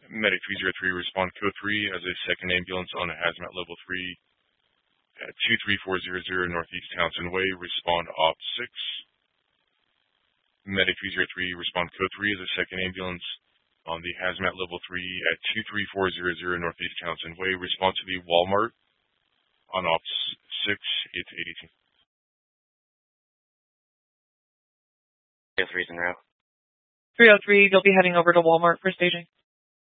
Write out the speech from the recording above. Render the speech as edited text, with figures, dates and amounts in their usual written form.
Medic 303, respond code 3 as a second ambulance on a hazmat level 3 at 23400 Northeast Townsend Way, respond op 6. Medic 303, respond code 3 as a second ambulance on the hazmat level 3 at 23400 Northeast Townsend Way, respond to the Walmart on op 6, it's 82. Yes, reason row. 303, you'll be heading over to Walmart for staging.